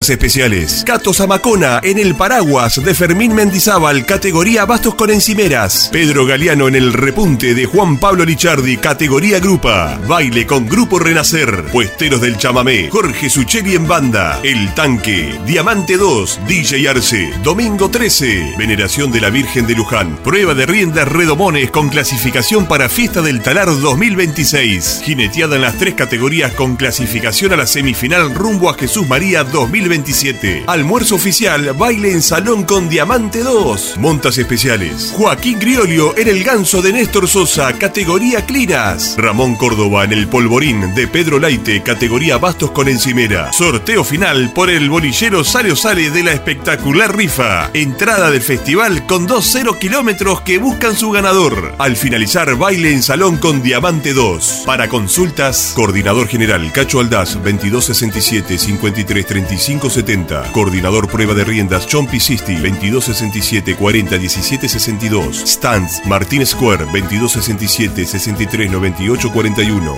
Montas especiales. Cato Zamacona en el paraguas de Fermín Mendizábal, categoría bastos con encimeras. Pedro Galeano en el repunte de Juan Pablo Lichardi, categoría grupa. Baile con Grupo Renacer. Puesteros del Chamamé, Jorge Sucheri en banda. El Tanque, Diamante 2, DJ Arce. Domingo 13, veneración de la Virgen de Luján. Prueba de riendas redomones con clasificación para Fiesta del Talar 2026. Jineteada en las 3 categorías con clasificación a la semifinal rumbo a Jesús María 2027. Almuerzo oficial, baile en salón con Diamante 2. Montas especiales. Joaquín Griolio en el ganso de Néstor Sosa, categoría Clinas. Ramón Córdoba en el polvorín de Pedro Laite, categoría bastos con encimera. Sorteo final por el bolillero Sale o Sale de la espectacular rifa. Entrada del festival con 2 0 kilómetros que buscan su ganador. Al finalizar, baile en salón con Diamante 2. Para consultas, Coordinador General Cacho Aldaz, 2267-533570. Coordinador Prueba de Riendas John Pisisti, 2267-401762. Stands Martín Square, 2267-639841.